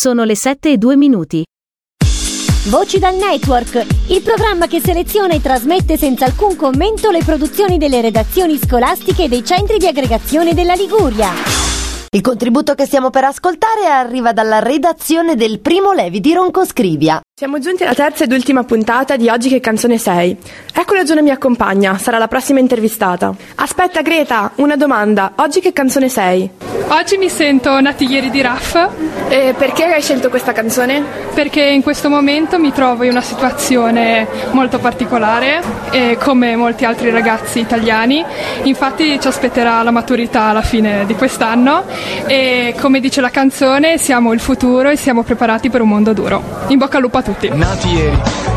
Sono le 7:02. Voci dal Network, il programma che seleziona e trasmette senza alcun commento le produzioni delle redazioni scolastiche dei centri di aggregazione della Liguria. Il contributo che stiamo per ascoltare arriva dalla redazione del Primo Levi di Roncoscrivia. Siamo giunti alla terza ed ultima puntata di Oggi che canzone sei. Ecco, Giulia mi accompagna, sarà la prossima intervistata. Aspetta Greta, una domanda, oggi che canzone sei? Oggi mi sento Nati ieri di Raff. E perché hai scelto questa canzone? Perché in questo momento mi trovo in una situazione molto particolare, come molti altri ragazzi italiani. Infatti ci aspetterà la maturità alla fine di quest'anno e, come dice la canzone, siamo il futuro e siamo preparati per un mondo duro. In bocca al lupo a tutti. Nati ieri.